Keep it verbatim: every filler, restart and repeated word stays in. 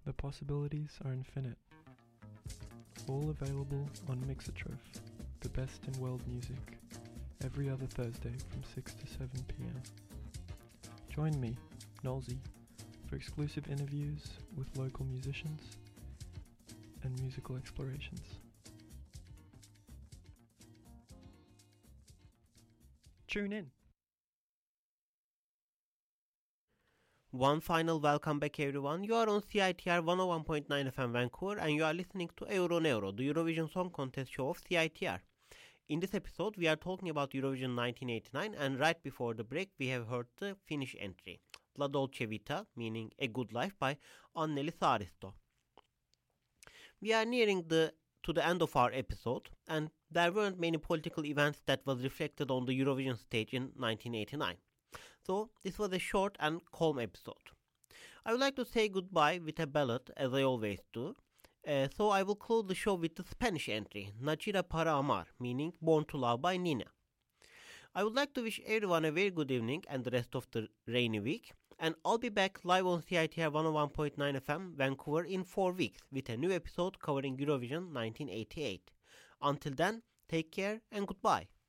The possibilities are infinite. All available on Mixotroph, the best in world music, every other Thursday from six to seven p.m. Join me, Nolsey, for exclusive interviews with local musicians and musical explorations. Tune in. One final welcome back, everyone. You are on C I T R one oh one point nine F M Vancouver and you are listening to Euroneuro, the Eurovision Song Contest show of C I T R. In this episode, we are talking about Eurovision nineteen eighty-nine, and right before the break, we have heard the Finnish entry, La Dolce Vita, meaning A Good Life by Anneli Saaristo. We are nearing the to the end of our episode, and there weren't many political events that was reflected on the Eurovision stage in nineteen eighty-nine. So this was a short and calm episode. I would like to say goodbye with a ballad, as I always do. Uh, so I will close the show with the Spanish entry, Nacida para amar, meaning Born to Love by Nina. I would like to wish everyone a very good evening and the rest of the rainy week. And I'll be back live on C I T R one oh one point nine F M Vancouver in four weeks with a new episode covering Eurovision nineteen eighty-eight. Until then, take care and goodbye.